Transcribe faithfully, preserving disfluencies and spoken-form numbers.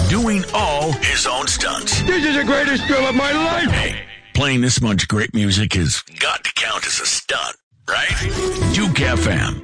doing all his own stunts. This is the greatest thrill of my life. Hey, playing this much great music has got to count as a stunt, right? Duke F M.